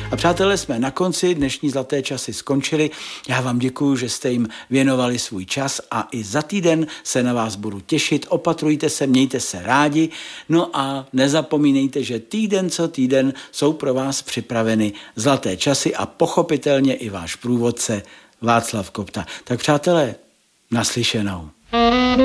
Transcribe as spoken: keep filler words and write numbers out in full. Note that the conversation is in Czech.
A přátelé, jsme na konci, dnešní Zlaté časy skončily. Já vám děkuju, že jste jim věnovali svůj čas a i za týden se na vás budu těšit. Opatrujte se, mějte se rádi. No a nezapomínejte, že týden co týden jsou pro vás připraveny Zlaté časy a pochopitelně i váš průvodce Václav Kopta. Tak přátelé, naslyšenou.